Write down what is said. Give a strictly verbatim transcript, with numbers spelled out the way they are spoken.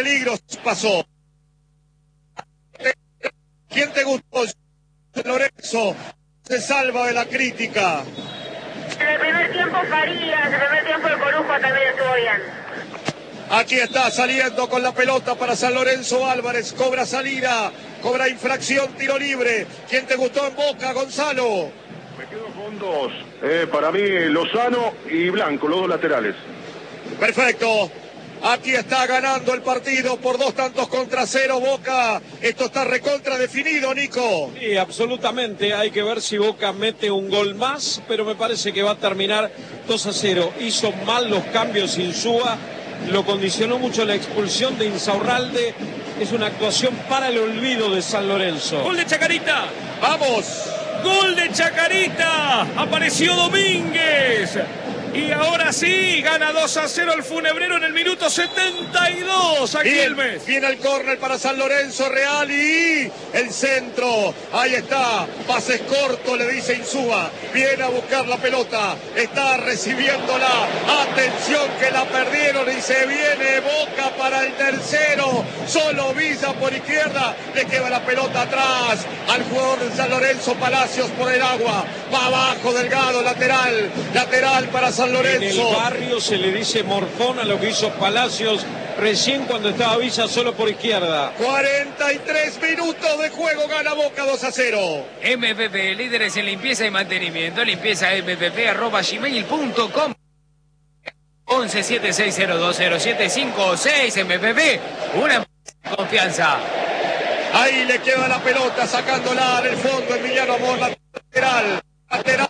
peligros pasó. ¿Quién te gustó? Lorenzo se salva de la crítica. En el primer tiempo Farías, en el primer tiempo el Corujo también estuvo bien. Aquí está saliendo con la pelota para San Lorenzo Álvarez. Cobra salida, cobra infracción, tiro libre. ¿Quién te gustó en Boca, Gonzalo? Me quedo con dos. Eh, para mí, Lozano y Blanco, los dos laterales. Perfecto. Aquí está ganando el partido por dos tantos contra cero Boca. Esto está recontra definido, Nico. Sí, absolutamente. Hay que ver si Boca mete un gol más, pero me parece que va a terminar dos a cero. Hizo mal los cambios Insúa, lo condicionó mucho la expulsión de Insaurralde. Es una actuación para el olvido de San Lorenzo. Gol de Chacarita. ¡Vamos! Gol de Chacarita. Apareció Domínguez. Y ahora sí, gana dos a cero el Funebrero en el minuto setenta y dos. Aquí Bien, el mes. viene el córner para San Lorenzo Real y el centro. Ahí está. Pases cortos, le dice Insúa. Viene a buscar la pelota. Está recibiéndola. Atención que la perdieron y se viene Boca para el tercero. Solo Villa por izquierda. Le queda la pelota atrás al jugador de San Lorenzo, Palacios por el agua. Va abajo, Delgado, lateral. Lateral para San Lorenzo. En el barrio se le dice morfón a lo que hizo Palacios recién cuando estaba Villa solo por izquierda. cuarenta y tres minutos de juego, gana Boca dos a cero. M P P, líderes en limpieza y mantenimiento. Limpieza m p p arroba gmail punto com. once siete seis cero dos cero siete cinco seis. M P P, una confianza. Ahí le queda la pelota sacándola del fondo Emiliano Amor, lateral. Lateral.